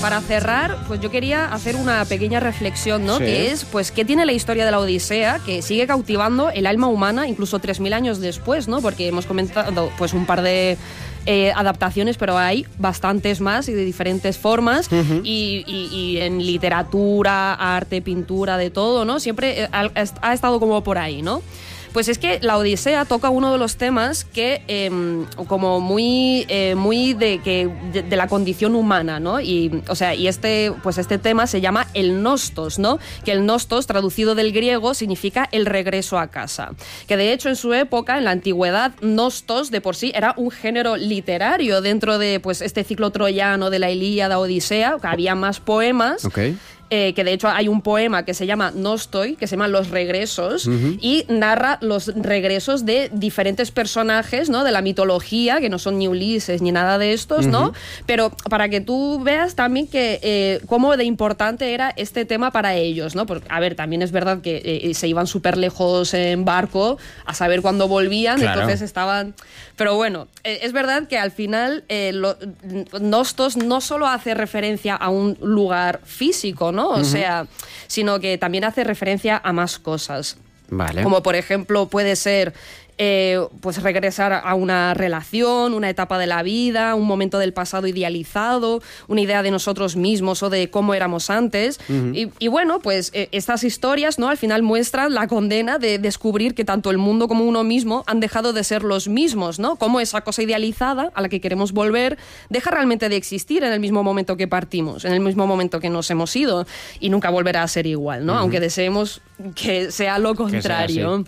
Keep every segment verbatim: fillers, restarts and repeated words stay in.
para cerrar, pues yo quería hacer una pequeña reflexión, ¿no? Sí. Que es, pues, ¿qué tiene la historia de la Odisea? Que sigue cautivando el alma humana incluso tres mil años después, ¿no? Porque hemos comentado, pues, un par de eh, adaptaciones, pero hay bastantes más y de diferentes formas. Uh-huh. y, y, y en literatura, arte, pintura, de todo, ¿no? Siempre ha, ha estado como por ahí, ¿no? Pues es que la Odisea toca uno de los temas que, eh, como muy, eh, muy de, que, de, de la condición humana, ¿no? Y, o sea, y este, pues este tema se llama el nostos, ¿no? Que el nostos, traducido del griego, significa el regreso a casa. Que de hecho, en su época, en la antigüedad, nostos de por sí era un género literario dentro de, pues, este ciclo troyano de la Ilíada, Odisea, que había más poemas. Okay. Eh, que de hecho hay un poema que se llama Nostoi, que se llama Los regresos, uh-huh. y narra los regresos de diferentes personajes, ¿no? De la mitología, que no son ni Ulises ni nada de estos, uh-huh. ¿no? Pero para que tú veas también que eh, cómo de importante era este tema para ellos, ¿no? Porque, a ver, también es verdad que eh, se iban súper lejos en barco a saber cuándo volvían, claro. Entonces estaban... Pero bueno, eh, es verdad que al final eh, lo, Nostos no solo hace referencia a un lugar físico, ¿no? O uh-huh. sea, sino que también hace referencia a más cosas. Vale. Como por ejemplo puede ser eh, pues regresar a una relación, una etapa de la vida, un momento del pasado idealizado, una idea de nosotros mismos o de cómo éramos antes. Uh-huh. y, y bueno, pues eh, estas historias, ¿no? Al final muestran la condena de descubrir que tanto el mundo como uno mismo han dejado de ser los mismos, ¿no? Cómo esa cosa idealizada a la que queremos volver deja realmente de existir en el mismo momento que partimos, en el mismo momento que nos hemos ido, y nunca volverá a ser igual, ¿no? Uh-huh. Aunque deseemos que sea lo contrario.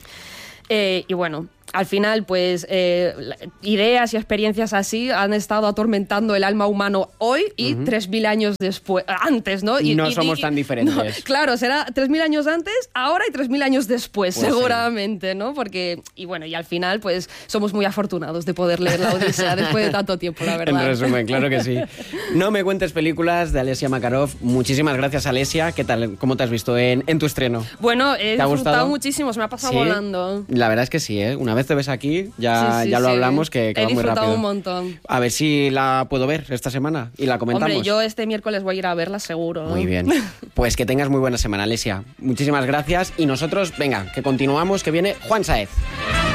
Eh, y bueno, al final, pues, eh, ideas y experiencias así han estado atormentando el alma humano hoy y uh-huh. tres mil años después, antes, ¿no? Y, no y, somos y, tan diferentes. No, claro, será tres mil años antes, ahora y tres mil años después, pues seguramente, sí. ¿no? Porque, y bueno, y al final, pues, somos muy afortunados de poder leer la Odisea después de tanto tiempo, la verdad. En resumen, claro que sí. No me cuentes películas, de Alessia Makarov. Muchísimas gracias, Alessia. ¿Qué tal? ¿Cómo te has visto en, en tu estreno? Bueno, he ¿Te ha disfrutado gustado? muchísimo, se me ha pasado ¿Sí? volando. La verdad es que sí, ¿eh? Una vez te ves aquí, ya, sí, sí, ya lo sí. hablamos, que, que va muy rápido. He disfrutado un montón. A ver si la puedo ver esta semana y la comentamos. Hombre, yo este miércoles voy a ir a verla seguro. Muy bien. Pues que tengas muy buena semana, Alessia. Muchísimas gracias y nosotros, venga, que continuamos, que viene Juan Sáez.